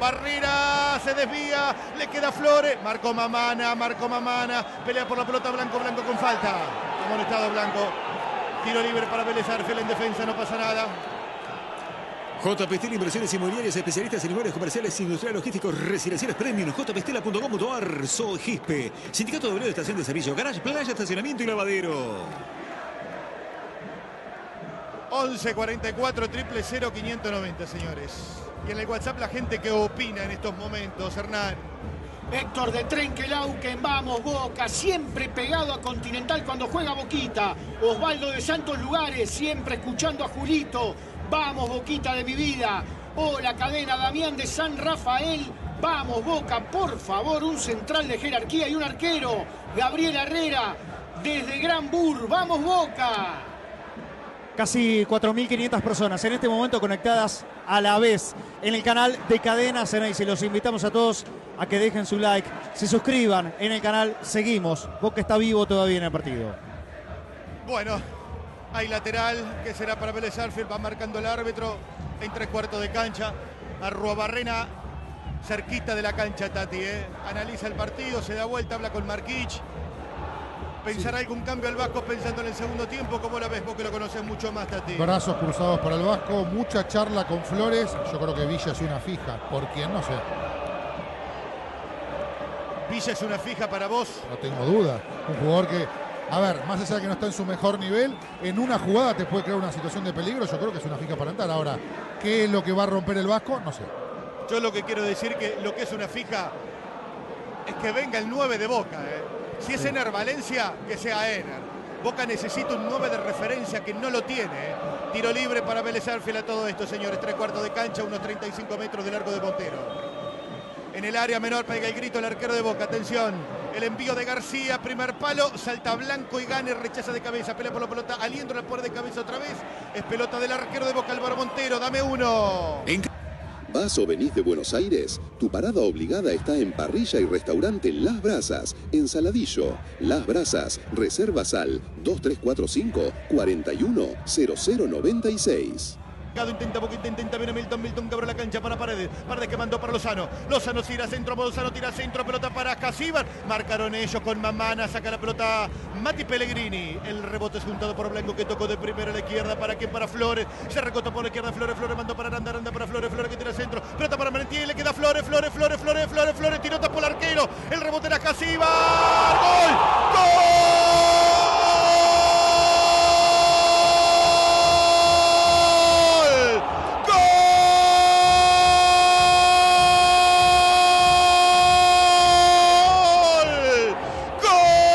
Barrera, se desvía, le queda Flores. Marco Mamana, pelea por la pelota Blanco con falta. Amonestado Blanco. Tiro libre para Vélez Sarsfield en defensa, no pasa nada. J. Pestel, inversiones inmobiliarias, especialistas en inmuebles comerciales, industriales, logísticos, residenciales, premium, jpestela.com.ar, Sogispe, Sindicato de Obreros de Estación de Servicio, Garage, Playa, Estacionamiento y Lavadero. 11 44 000 590, señores. Y en el WhatsApp la gente que opina en estos momentos, Hernán. Héctor de Trenquelauquen, vamos Boca, siempre pegado a Continental cuando juega Boquita. Osvaldo de Santos Lugares, siempre escuchando a Julito. Vamos Boquita de mi vida. Hola cadena, Damián de San Rafael. Vamos Boca, por favor, un central de jerarquía y un arquero. Gabriel Herrera, desde Gran Bur. Vamos Boca. Casi 4.500 personas en este momento conectadas a la vez en el canal de Cadena Ceneice. Los invitamos a todos a que dejen su like, se suscriban en el canal. Seguimos. Boca está vivo todavía en el partido. Bueno, hay lateral que será para Vélez Sarsfield. Va marcando el árbitro en 3/4 de cancha. Arruabarrena cerquita de la cancha, Tati. Analiza el partido, se da vuelta, habla con Marquich. ¿Pensará algún cambio al Vasco pensando en el segundo tiempo? ¿Cómo la ves vos que lo conoces mucho más, Tati? Brazos cruzados para el Vasco, mucha charla con Flores. Yo creo que Villa es una fija. ¿Por quién? No sé. ¿Villa es una fija para vos? No tengo duda. Un jugador que, a ver, más allá de que no está en su mejor nivel, en una jugada te puede crear una situación de peligro. Yo creo que es una fija para entrar. Ahora, ¿qué es lo que va a romper el Vasco? No sé. Yo lo que quiero decir que lo que es una fija es que venga el 9 de Boca, Si es Ener Valencia, que sea Ener. Boca necesita un 9 de referencia que no lo tiene. Tiro libre para Vélez Sarsfield a todo esto, señores. 3/4 de cancha, unos 35 metros de largo de Montero. En el área menor pega el grito el arquero de Boca. Atención, el envío de García, primer palo, salta Blanco y Gane, rechaza de cabeza, pelea por la pelota, aliento la puerta de cabeza otra vez. Es pelota del arquero de Boca, Álvaro Montero. Dame uno. ¿Vas o venís de Buenos Aires? Tu parada obligada está en Parrilla y Restaurante Las Brasas, en Saladillo. Las Brasas, reserva al 2345 410096. Intenta Boquita, intenta, viene Milton que abre la cancha para Paredes que mandó para Lozano tira centro, pelota para Casíbar, marcaron ellos con Mamana, saca la pelota Mati Pellegrini, el rebote es juntado por Blanco que tocó de primera a la izquierda, ¿para quién? Para Flores, se recostó por la izquierda, Flores mandó para Aranda para Flores que tira centro, pelota para Merentiel, le queda Flores,